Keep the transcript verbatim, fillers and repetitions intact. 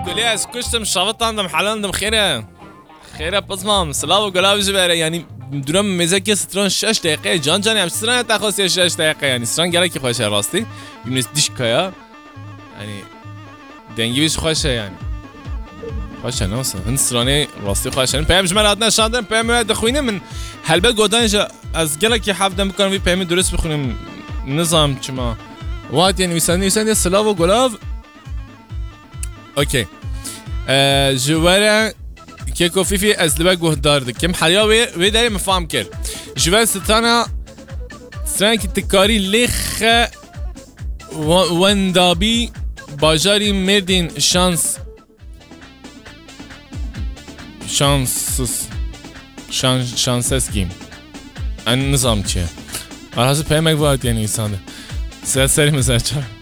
تقولي از کشتم شاوطان دم حلال دم خیره خیره پسمام سلام و گلاب جبره یعنی دورم مزه ستران شش دقیقه جان جانی هم ستران تخصصی شش دقیقه یعنی ستران گره که خوشه راستی یعنی دیش کیا یعنی دنگی بیش خوشه یعنی خوشه نوسه هن سترانی راستی خوشه این پیام جمعه عدنا شاندن پیام دخوینه من حلبه گودانش از گله که حفظ میکنم وی پیام درست بخونیم نظام چما وقت یعنی ویسانی ویسانی سلام و گلاب اوکی جواره که کوفیفی از لبه گهدار ده کم حیاوی وی داری مفهم کرد جوار ستانا ستانا که تکاری لیخ وندابی باجاری مردین شانس شانس شانس شانسس گیم این نظام چیه؟ آرهازو پیمک باید یعنی ایسانده سه سری مزرچار